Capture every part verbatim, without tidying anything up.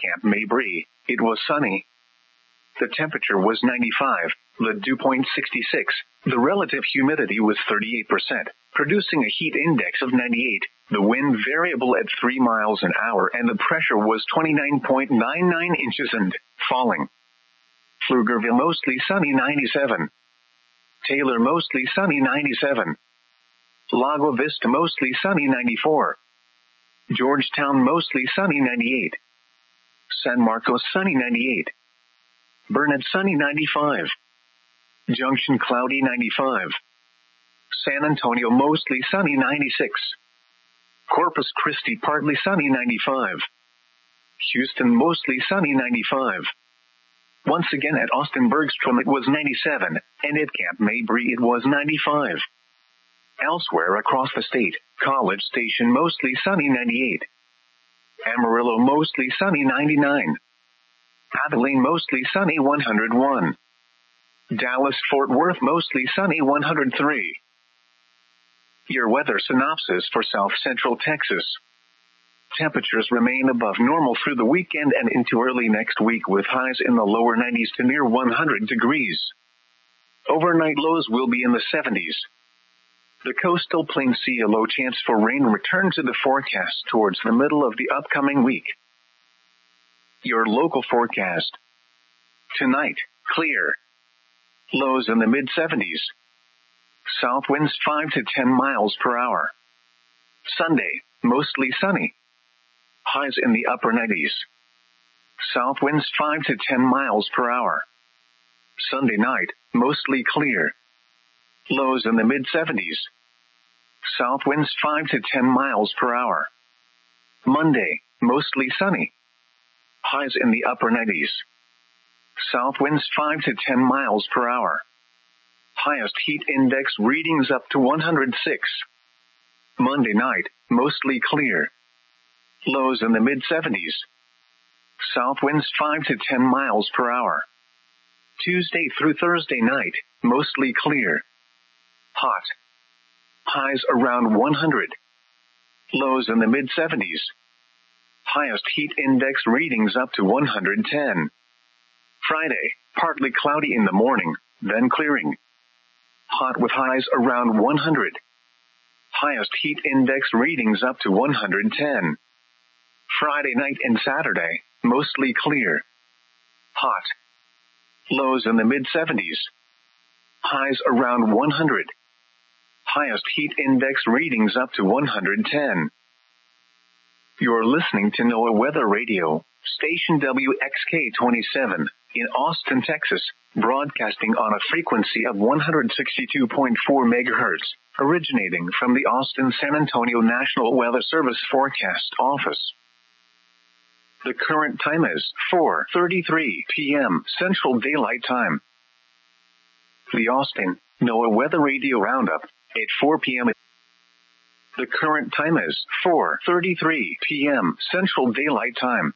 Camp Mabry, it was sunny. The temperature was ninety-five, the dew point sixty-six, the relative humidity was thirty-eight percent, producing a heat index of ninety-eight, the wind variable at three miles an hour, and the pressure was twenty-nine point nine nine inches and falling. Pflugerville mostly sunny ninety-seven. Taylor mostly sunny ninety-seven. Lago Vista mostly sunny ninety-four. Georgetown mostly sunny ninety-eight. San Marcos sunny ninety-eight. Burnet sunny ninety-five. Junction cloudy ninety-five. San Antonio mostly sunny ninety-six. Corpus Christi partly sunny ninety-five. Houston mostly sunny ninety-five. Once again at Austin Bergstrom it was ninety-seven, and at Camp Mabry it was ninety-five. Elsewhere across the state, College Station mostly sunny ninety-eight. Amarillo mostly sunny ninety-nine. Abilene mostly sunny one hundred one. Dallas-Fort Worth mostly sunny one hundred three. Your weather synopsis for South Central Texas. Temperatures remain above normal through the weekend and into early next week with highs in the lower nineties to near one hundred degrees. Overnight lows will be in the seventies. The coastal plains see a low chance for rain return to the forecast towards the middle of the upcoming week. Your local forecast. Tonight, clear. Lows in the mid seventies. South winds five to ten miles per hour. Sunday, mostly sunny. Highs in the upper nineties. South winds five to ten miles per hour. Sunday night, mostly clear. Lows in the mid seventies. South winds five to ten miles per hour. Monday, mostly sunny. Highs in the upper nineties. South winds five to ten miles per hour. Highest heat index readings up to one hundred six. Monday night, mostly clear. Lows in the mid seventies. South winds five to ten miles per hour. Tuesday through Thursday night, mostly clear. Hot. Highs around one hundred. Lows in the mid seventies. Highest heat index readings up to one hundred ten. Friday, partly cloudy in the morning, then clearing. Hot with highs around one hundred. Highest heat index readings up to one hundred ten. Friday night and Saturday, mostly clear. Hot. Lows in the mid seventies. Highs around one hundred. Highest heat index readings up to one hundred ten. You're listening to NOAA Weather Radio, station W X K twenty-seven, in Austin, Texas, broadcasting on a frequency of one hundred sixty-two point four megahertz, originating from the Austin-San Antonio National Weather Service Forecast Office. The current time is four thirty-three p.m. Central Daylight Time. The Austin NOAA Weather Radio Roundup at four p.m. The current time is four thirty-three p.m. Central Daylight Time.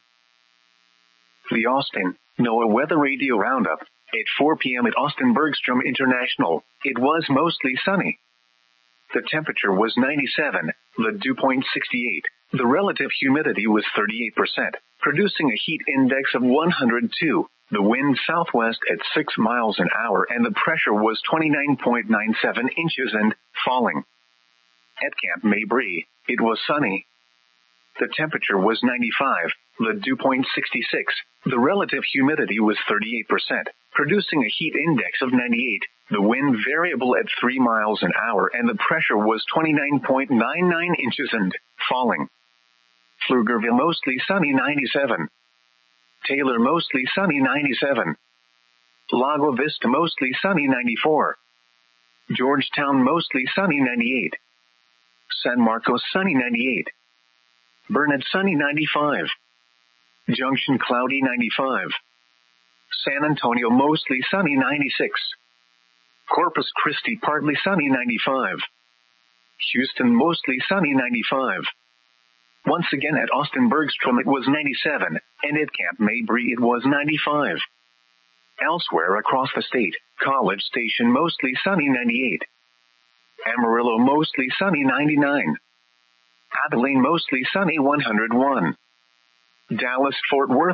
The Austin NOAA Weather Radio Roundup at four p.m. at Austin Bergstrom International. It was mostly sunny. The temperature was ninety-seven, the dew point sixty-eight. The relative humidity was thirty-eight percent, producing a heat index of one hundred two. The wind southwest at six miles an hour, and the pressure was twenty-nine point nine seven inches and falling. At Camp Mabry, it was sunny. The temperature was ninety-five, the dew point sixty-six. The relative humidity was thirty-eight percent, producing a heat index of ninety-eight. The wind variable at three miles an hour, and the pressure was twenty-nine point nine nine inches and falling. Pflugerville mostly sunny ninety-seven. Taylor mostly sunny ninety-seven. Lago Vista mostly sunny ninety-four. Georgetown mostly sunny ninety-eight. San Marcos sunny ninety-eight. Burnet sunny ninety-five. Junction cloudy ninety-five. San Antonio mostly sunny ninety-six. Corpus Christi partly sunny ninety-five. Houston mostly sunny ninety-five. Once again at Austin Bergstrom it was ninety-seven, and at Camp Mabry it was ninety-five. Elsewhere across the state, College Station mostly sunny ninety-eight. Amarillo mostly sunny ninety-nine. Abilene mostly sunny one hundred one. Dallas-Fort Worth